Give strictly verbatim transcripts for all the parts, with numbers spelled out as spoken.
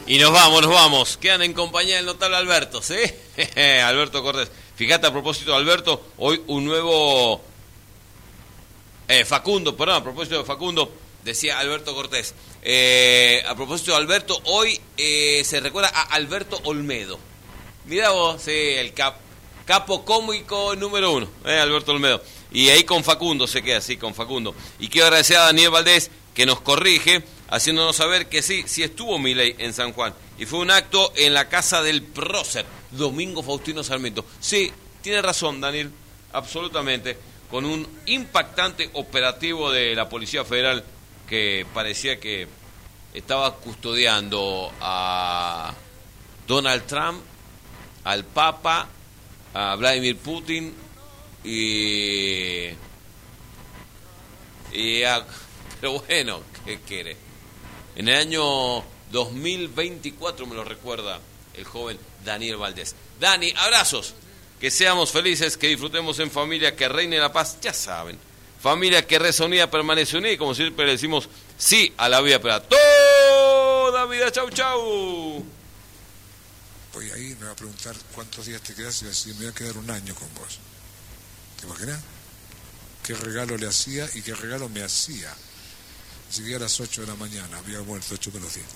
Y nos vamos, nos vamos. Quedan en compañía del notable Alberto, ¿sí? Alberto Cortés. Fíjate, a propósito de Alberto, hoy un nuevo... Eh, Facundo, perdón, a propósito de Facundo, decía Alberto Cortés. Eh, a propósito de Alberto, hoy eh, se recuerda a Alberto Olmedo. Mirá vos, sí, el cap, capo cómico número uno, eh, Alberto Olmedo. Y ahí con Facundo se queda, sí, con Facundo. Y quiero agradecer a Daniel Valdés, que nos corrige, haciéndonos saber que sí, sí estuvo Milei en San Juan. Y fue un acto en la casa del prócer, Domingo Faustino Sarmiento. Sí, tiene razón, Daniel, absolutamente. Con un impactante operativo de la Policía Federal que parecía que estaba custodiando a Donald Trump, al Papa, a Vladimir Putin y... y a, pero bueno, ¿qué quiere? En el año dos mil veinticuatro me lo recuerda el joven Daniel Valdés. Dani, abrazos. Que seamos felices, que disfrutemos en familia, que reine la paz, ya saben. Familia que reza unida, permanece unida, y como siempre le decimos sí a la vida, pero a toda vida. Chau, chau. Voy ahí, me va a preguntar cuántos días te quedas y voy a decir, me voy a quedar un año con vos. ¿Te imaginas? ¿Qué regalo le hacía y qué regalo me hacía? Llegué a las ocho de la mañana, había muerto ocho menos diez.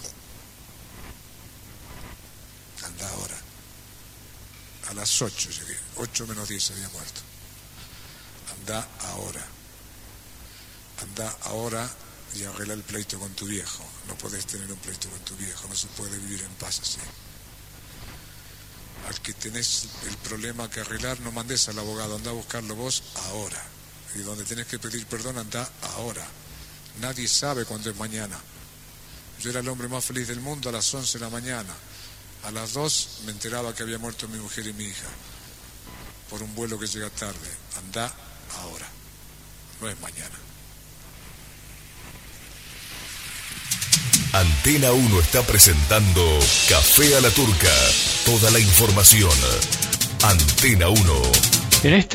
Anda ahora. A las ocho llegué, ocho menos diez había muerto. Anda ahora. Anda ahora y arregla el pleito con tu viejo. No podés tener un pleito con tu viejo, no se puede vivir en paz así. Al que tenés el problema que arreglar, no mandes al abogado, anda a buscarlo vos ahora. Y donde tenés que pedir perdón, anda ahora. Nadie sabe cuándo es mañana. Yo era el hombre más feliz del mundo a las once de la mañana. A las dos me enteraba que había muerto mi mujer y mi hija por un vuelo que llega tarde. Anda ahora, no es mañana. Antena uno está presentando Café a la Turca. Toda la información. Antena uno. En este